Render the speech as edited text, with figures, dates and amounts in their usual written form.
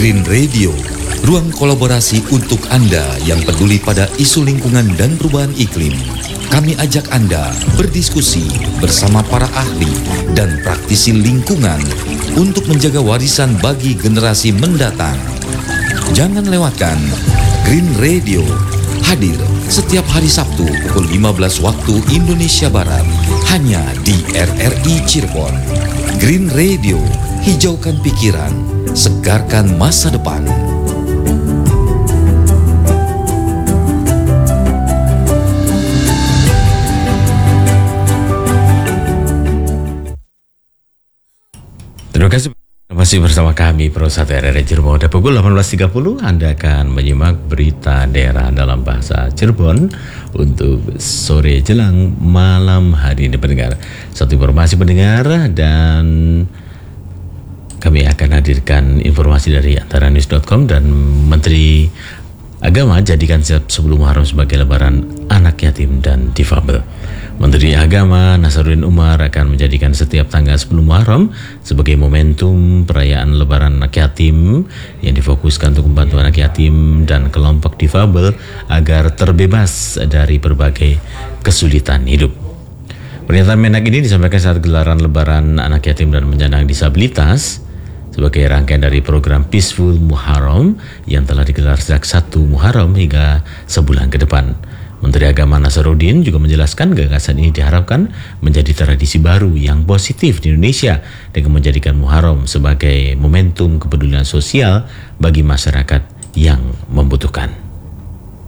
Green Radio, ruang kolaborasi untuk Anda yang peduli pada isu lingkungan dan perubahan iklim. Kami ajak Anda berdiskusi bersama para ahli dan praktisi lingkungan untuk menjaga warisan bagi generasi mendatang. Jangan lewatkan Green Radio, hadir setiap hari Sabtu pukul 15 waktu Indonesia Barat, hanya di RRI Cirebon. Green Radio, hijaukan pikiran, segarkan masa depan. Terima kasih masih bersama kami Pro 1 RRI Cirebon. Pada pukul 18.30 Anda akan menyimak berita daerah dalam bahasa Cirebon untuk sore jelang malam hari ini pendengar. Satu informasi pendengar, dan kami akan hadirkan informasi dari antaranews.com. Dan Menteri Agama jadikan sebelum Muharram sebagai lebaran anak yatim dan difabel. Menteri Agama Nasaruddin Umar akan menjadikan setiap tanggal 10 Muharram sebagai momentum perayaan lebaran anak yatim yang difokuskan untuk membantu anak yatim dan kelompok difabel agar terbebas dari berbagai kesulitan hidup. Pernyataan Menak ini disampaikan saat gelaran lebaran anak yatim dan penyandang disabilitas sebagai rangkaian dari program Peaceful Muharram yang telah digelar sejak 1 Muharram hingga sebulan ke depan. Menteri Agama Nasaruddin juga menjelaskan gagasan ini diharapkan menjadi tradisi baru yang positif di Indonesia dengan menjadikan Muharram sebagai momentum kepedulian sosial bagi masyarakat yang membutuhkan.